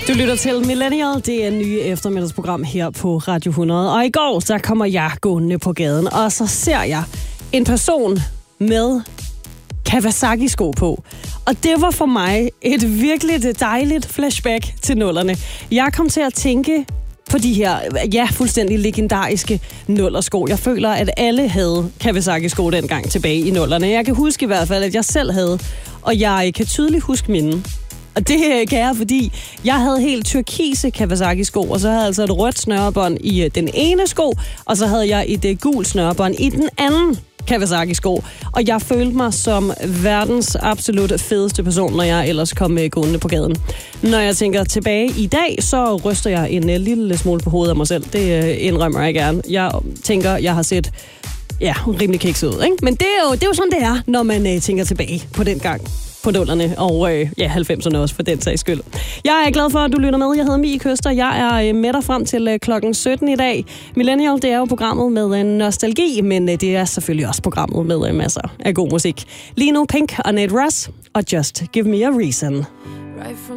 Du lytter til Millennial, det er en nye eftermiddagsprogram her på Radio 100. Og i går, så kommer jeg gående på gaden, og så ser jeg en person med Kawasaki-sko på. Og det var for mig et virkelig dejligt flashback til nullerne. Jeg kom til at tænke på de her, fuldstændig legendariske nullersko. Jeg føler, at alle havde Kawasaki-sko dengang tilbage i nullerne. Jeg kan huske i hvert fald, at jeg selv havde, og jeg kan tydeligt huske mine. Og det kan jeg, fordi jeg havde helt turkise Kawasaki-sko, og så havde jeg altså et rødt snørebånd i den ene sko, og så havde jeg et gult snørebånd i den anden Kawasaki-sko. Og jeg følte mig som verdens absolut fedeste person, når jeg ellers kom gående på gaden. Når jeg tænker tilbage i dag, så ryster jeg en lille smule på hovedet af mig selv. Det indrømmer jeg gerne. Jeg tænker, jeg har set rimelig kikset ud, ikke? Men det er jo sådan, det er, når man tænker tilbage på den gang. På nullerne og 90'erne også, for den sags skyld. Jeg er glad for, at du lytter med. Jeg hedder Mie Køster. Jeg er med dig frem til klokken 17 i dag. Millennial, det er jo programmet med nostalgi, men det er selvfølgelig også programmet med masser af god musik. Lige nu Pink og Nate Russ og Just Give Me a Reason. Right from